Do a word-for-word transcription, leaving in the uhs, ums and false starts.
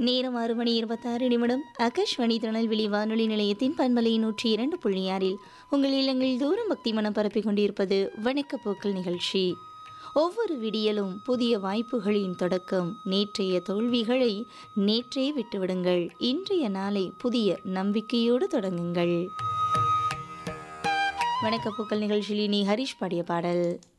நேரம் ஆறு மணி இருபத்தாறு நிமிடம். ஆகாஷ்வாணி திருநெல்வேலி வானொலி நிலையத்தின் பண்பலை நூற்றி இரண்டு புள்ளி ஆறில் உங்கள் இல்லங்கள் தூரம் பக்தி மனம் பரப்பிக் கொண்டிருப்பது வணக்கப்போக்கள் நிகழ்ச்சி. ஒவ்வொரு விடியலும் புதிய வாய்ப்புகளின் தொடக்கம். நேற்றைய தோல்விகளை நேற்றே விட்டுவிடுங்கள். இன்றைய நாளை புதிய நம்பிக்கையோடு தொடங்குங்கள். வணக்கப்போக்கள் நிகழ்ச்சியில் நீ ஹரிஷ் பாடிய பாடல்.